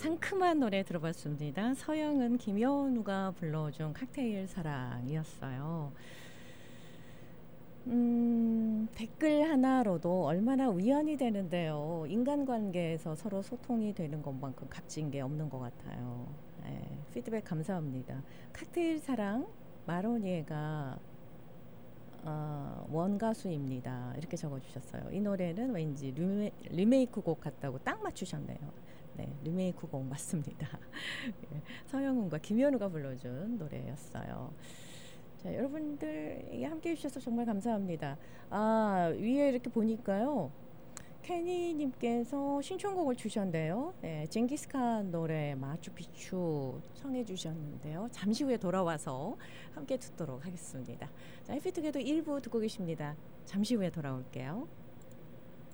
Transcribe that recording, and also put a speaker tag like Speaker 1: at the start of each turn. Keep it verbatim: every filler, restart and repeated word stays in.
Speaker 1: 상큼한 노래 들어봤습니다. 서영은, 김여우가 불러준 칵테일 사랑이었어요. 음, 댓글 하나로도 얼마나 위안이 되는데요. 인간관계에서 서로 소통이 되는 것만큼 값진 게 없는 것 같아요. 네, 피드백 감사합니다. 칵테일 사랑, 마로니에가 어, 원가수입니다. 이렇게 적어주셨어요. 이 노래는 왠지 리메, 리메이크 곡 같다고 딱 맞추셨네요. 네, 리메이크 곡 맞습니다. 서영은과 김현우가 불러준 노래였어요. 자, 여러분들 함께 해주셔서 정말 감사합니다. 아, 위에 이렇게 보니까요. 케니님께서 신청곡을 주셨는데요. 네, 징기스칸 노래 마추픽추 청해 주셨는데요. 잠시 후에 돌아와서 함께 듣도록 하겠습니다. 자, 해피투게더 일 부 듣고 계십니다. 잠시 후에 돌아올게요.